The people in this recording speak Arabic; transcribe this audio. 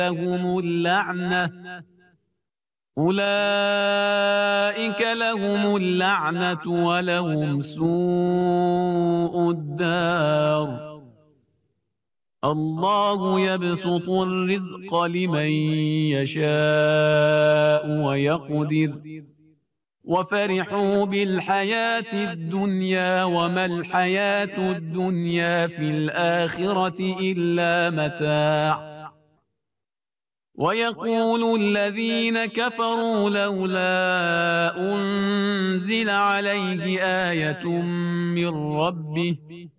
أولئك لهم اللعنة ولهم سوء الدار. الله يبسط الرزق لمن يشاء ويقدر وفرحوا بالحياة الدنيا وما الحياة الدنيا في الآخرة إلا متاع. ويقول الذين كفروا لولا أنزل عليه آية من ربه